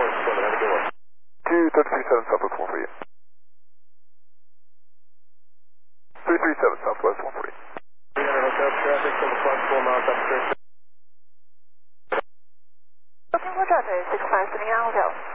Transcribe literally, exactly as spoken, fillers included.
seven, have a good one. two thirty-three seven Southwest one for you. three three seven Southwest one for you. three hundred hotel traffic, seven plus four miles upstairs. Booking for Delta six five seven Hotel.